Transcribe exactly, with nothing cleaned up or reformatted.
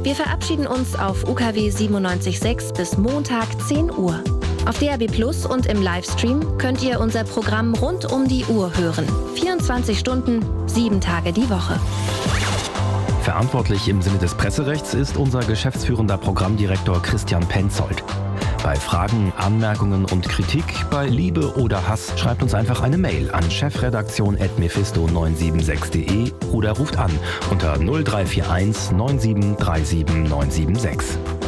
Wir verabschieden uns auf U K W siebenundneunzig Komma sechs bis Montag zehn Uhr. Auf D A B Plus und im Livestream könnt ihr unser Programm rund um die Uhr hören. vierundzwanzig Stunden, sieben Tage die Woche. Verantwortlich im Sinne des Presserechts ist unser geschäftsführender Programmdirektor Christian Penzold. Bei Fragen, Anmerkungen und Kritik, bei Liebe oder Hass schreibt uns einfach eine Mail an chefredaktion at mephisto neun sieben sechs punkt de oder ruft an unter null drei vier eins neun sieben drei sieben neun sieben sechs.